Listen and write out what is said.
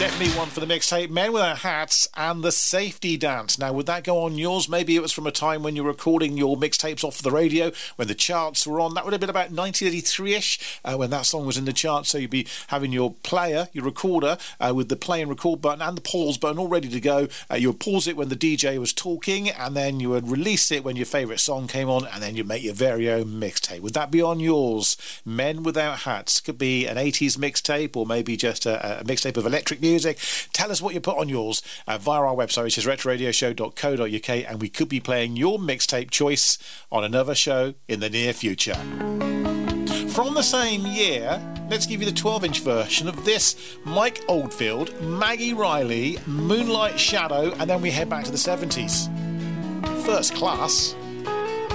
Definitely one for the mixtape, Men Without Hats and The Safety Dance. Now, would that go on yours? Maybe it was from a time when you were recording your mixtapes off the radio, when the charts were on. That would have been about 1983-ish, when that song was in the charts. So you'd be having your player, your recorder, with the play and record button and the pause button all ready to go. You would pause it when the DJ was talking, and then you would release it when your favourite song came on, and then you'd make your very own mixtape. Would that be on yours? Men Without Hats. Could be an 80s mixtape, or maybe just a mixtape of electric music. Tell us what you put on yours via our website, which is retroradioshow.co.uk, and we could be playing your mixtape choice on another show in the near future. From the same year, let's give you the 12-inch version of this: Mike Oldfield, Maggie Riley, Moonlight Shadow, and then we head back to the 70s. First Class.